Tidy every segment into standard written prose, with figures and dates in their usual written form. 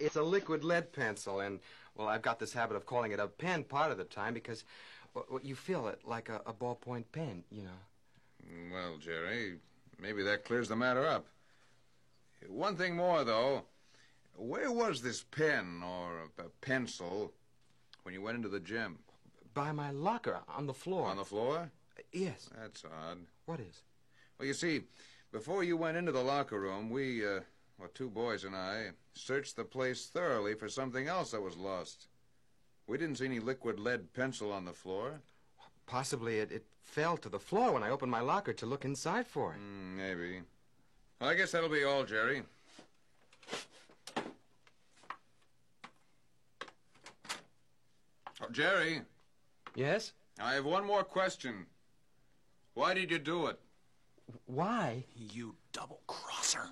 It's a liquid lead pencil, and, well, I've got this habit of calling it a pen part of the time because you feel it like a ballpoint pen, you know. Well, Jerry, maybe that clears the matter up. One thing more, though. Where was this pen or a pencil when you went into the gym? By my locker, on the floor. On the floor? Yes. That's odd. What is? Well, you see, before you went into the locker room, we, two boys and I, searched the place thoroughly for something else that was lost. We didn't see any liquid lead pencil on the floor. Possibly it fell to the floor when I opened my locker to look inside for it. Maybe. Well, I guess that'll be all, Jerry. Oh, Jerry. Yes? I have one more question. Why did you do it? Why? You double-crosser.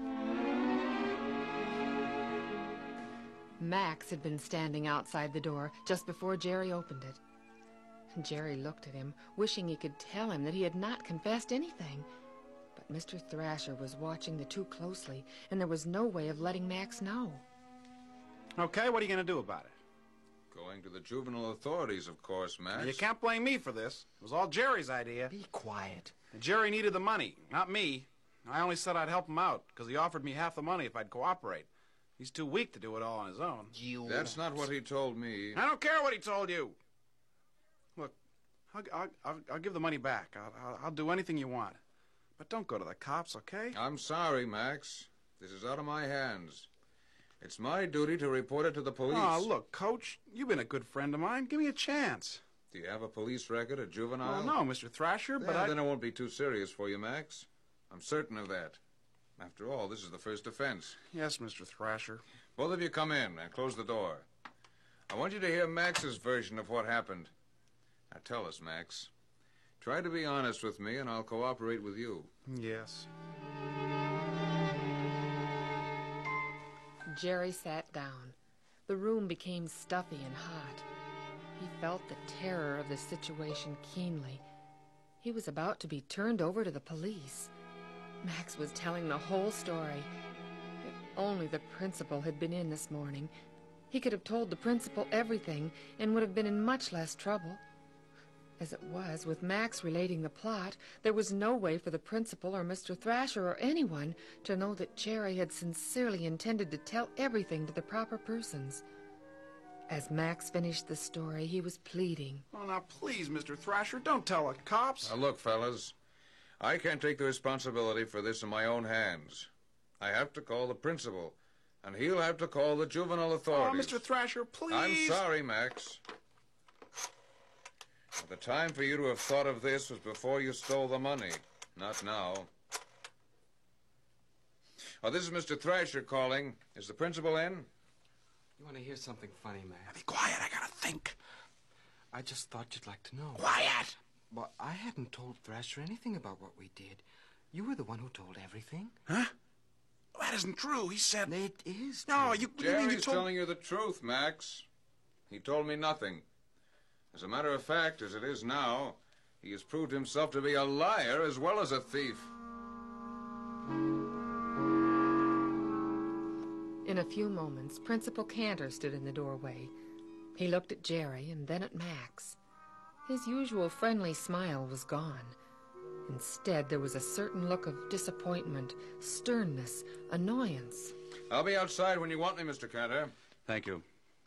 Max had been standing outside the door just before Jerry opened it. Jerry looked at him, wishing he could tell him that he had not confessed anything. But Mr. Thrasher was watching the two closely, and there was no way of letting Max know. Okay, what are you going to do about it? Going to the juvenile authorities, of course, Max. You can't blame me for this. It was all Jerry's idea. Be quiet. And Jerry needed the money, not me. I only said I'd help him out, because he offered me half the money if I'd cooperate. He's too weak to do it all on his own. That's not what he told me. I don't care what he told you. Look, I'll give the money back. I'll do anything you want. But don't go to the cops, okay? I'm sorry, Max. This is out of my hands. It's my duty to report it to the police. Oh, look, Coach, you've been a good friend of mine. Give me a chance. Do you have a police record at juvenile? Oh, no, Mr. Thrasher, but Then it won't be too serious for you, Max. I'm certain of that. After all, this is the first offense. Yes, Mr. Thrasher. Both of you come in and close the door. I want you to hear Max's version of what happened. Now tell us, Max. Try to be honest with me, and I'll cooperate with you. Yes. Jerry sat down. The room became stuffy and hot. He felt the terror of the situation keenly. He was about to be turned over to the police. Max was telling the whole story. If only the principal had been in this morning. He could have told the principal everything and would have been in much less trouble. As it was, with Max relating the plot, there was no way for the principal or Mr. Thrasher or anyone to know that Jerry had sincerely intended to tell everything to the proper persons. As Max finished the story, he was pleading. Oh, now, please, Mr. Thrasher, don't tell the cops. Now, look, fellas, I can't take the responsibility for this in my own hands. I have to call the principal, and he'll have to call the juvenile authorities. Oh, Mr. Thrasher, please. I'm sorry, Max. The time for you to have thought of this was before you stole the money, not now. Oh, this is Mr. Thrasher calling. Is the principal in? You want to hear something funny, Max? Be quiet, I gotta think. I just thought you'd like to know. Quiet! Well, I hadn't told Thrasher anything about what we did. You were the one who told everything. Huh? That isn't true. He said... It is true. No, you mean you Jerry's told... telling you the truth, Max. He told me nothing. As a matter of fact, as it is now, he has proved himself to be a liar as well as a thief. In a few moments, Principal Cantor stood in the doorway. He looked at Jerry and then at Max. His usual friendly smile was gone. Instead, there was a certain look of disappointment, sternness, annoyance. I'll be outside when you want me, Mr. Cantor. Thank you.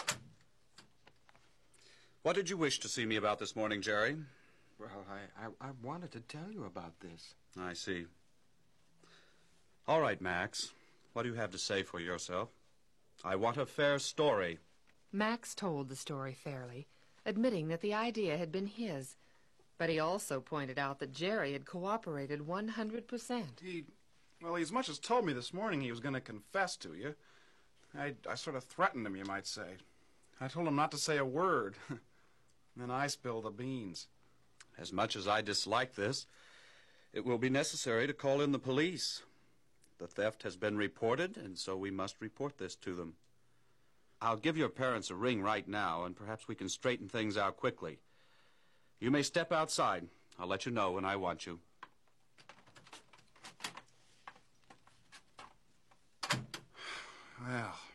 What did you wish to see me about this morning, Jerry? Well, I wanted to tell you about this. I see. All right, Max. What do you have to say for yourself? I want a fair story. Max told the story fairly, admitting that the idea had been his. But he also pointed out that Jerry had cooperated 100%. He as much as told me this morning he was going to confess to you. I sort of threatened him, you might say. I told him not to say a word. Then I spilled the beans. As much as I dislike this, it will be necessary to call in the police. The theft has been reported, and so we must report this to them. I'll give your parents a ring right now, and perhaps we can straighten things out quickly. You may step outside. I'll let you know when I want you. Well...